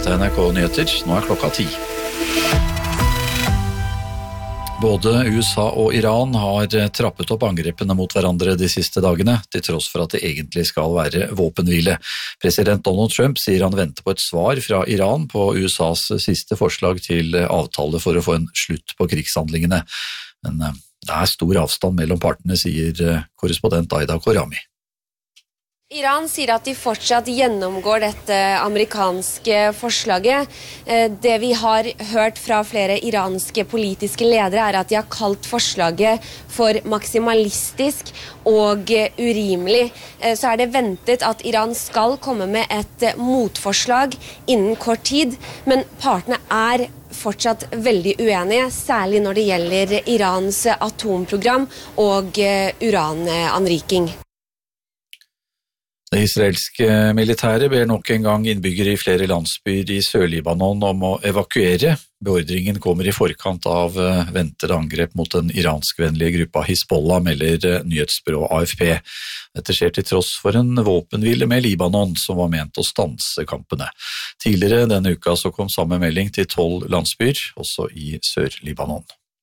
Dette er NRK Nyheter, nå klokka 10. Både USA og Iran har trappet opp angrepene mot hverandre de siste dagene, til tross for at det egentlig skal være våpenhvile. President Donald Trump sier han venter på et svar fra Iran på USAs siste forslag til avtale for å få en slutt på krigshandlingene. Men det er stor avstand mellom partene, sier korrespondent Aida Korami. Iran sier at de fortsatt gjennomgår dette amerikanske forslaget. Det vi har hørt fra flere iranske politiske ledere er at de har kalt forslaget for maksimalistisk og urimelig. Så er det ventet at Iran skal komme med et motforslag innen kort tid, men partene er fortsatt veldig uenige, særlig når det gjelder Irans atomprogram og urananriking. Det israelske militæret ber nok en gang innbyggere i flere landsbyer i Sør-Libanon om å evakuere. Beordringen kommer i forkant av ventede angrep mot den iranskvennlige gruppa Hizbollah, melder nyhetsbyrået AFP. Dette skjer til tross for en våpenhvile med Libanon som var ment å stanse kampene. Tidligere denne uka så kom samme melding til 12 landsbyer, også i Sør-Libanon.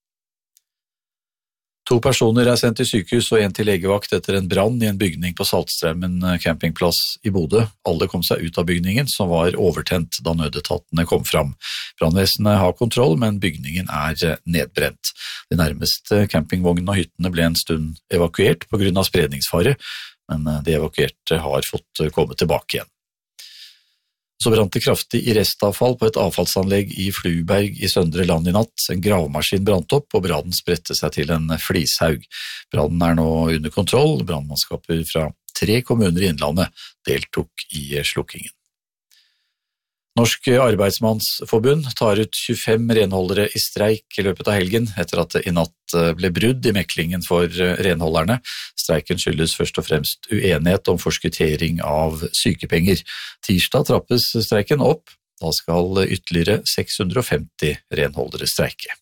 2 personer er sendt til sykehus og 1 til legevakt etter en brann i en bygning på Saltstraumen campingplass i Bodø. Alle kom seg ut av bygningen, som var overtent da nødetatene kom fram. Brannvesenet har kontroll, men bygningen er nedbrent. De nærmeste campingvognene og hyttene ble en stund evakuert på grunn av spredningsfare, men de evakuerte har fått komme tilbake igjen. Så brant det kraftig i restavfall på et avfallsanlegg i Fluberg i Søndre Land i natt. En gravemaskin brant opp, og brannen spredte seg til en flishaug. Brannen er nå under kontroll. Brannmannskaper fra 3 kommuner i Innlandet deltok i slukkingen. Norsk Arbeidsmannsforbund tar ut 25 renholdere i streik i løpet av helgen, etter at det i natt ble brudd i meklingen for renholderne. Streiken skyldes først og fremst uenighet om forskuttering av sykepenger. Tirsdag trappes streiken opp, da skal ytterligere 650 renholdere streike.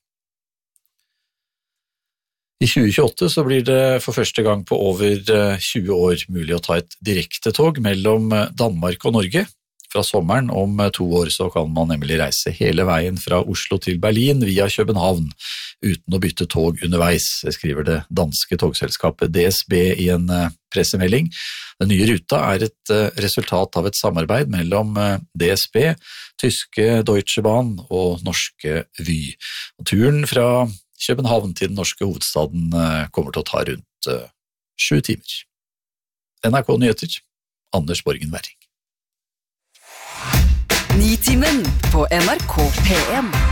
I 2028 så blir det for første gang på over 20 år mulig å ta et direktetog mellom Danmark og Norge. Fra sommeren om 2 år så kan man nemlig reise hele veien fra Oslo til Berlin via København, uten å bytte tog underveis, skriver det danske togselskapet DSB i en pressemelding. Den nye ruta er et resultat av et samarbeid mellom DSB, tyske Deutsche Bahn og norske Vy. Og turen fra København til den norske hovedstaden kommer til å ta rundt 7 timer. NRK Nyheter, Anders Borgen Werring. Nitimen på NRK P1.